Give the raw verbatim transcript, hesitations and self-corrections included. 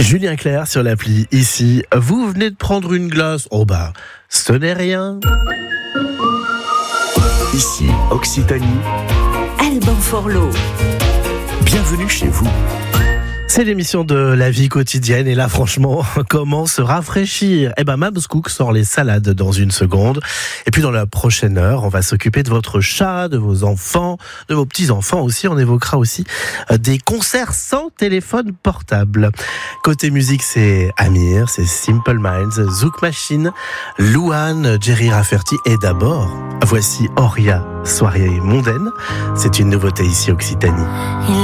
Julien Clerc sur l'appli ici. Vous venez de prendre une glace. Oh bah, ce n'est rien. Ici, Occitanie. Alban Forlot. Bienvenue chez vous. C'est l'émission de la vie quotidienne et là franchement, comment se rafraîchir? Eh ben Mabs Cook sort les salades dans une seconde. Et puis dans la prochaine heure, on va s'occuper de votre chat, de vos enfants, de vos petits-enfants aussi. On évoquera aussi des concerts sans téléphone portable. Côté musique, c'est Amir, c'est Simple Minds, Zouk Machine, Louane, Jerry Rafferty et d'abord, voici Oria, Soirée mondaine. C'est une nouveauté ici Occitanie.